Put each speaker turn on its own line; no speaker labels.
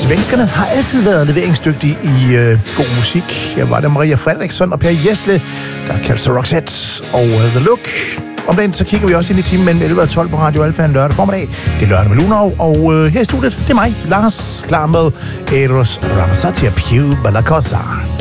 Svenskerne har altid været leveringsdygtige i god musik. Her var det Maria Fredriksson og Per Gessle, der kaldte sig Roxette og The Look. Om dagen så kigger vi også ind i timen mellem 11 og 12 på Radio Alfa en lørdag formiddag. Det er lørdag med Lunov, og her i studiet, det er mig, Lars, klar med Eros Ramazzotti og Più Bella Cosa.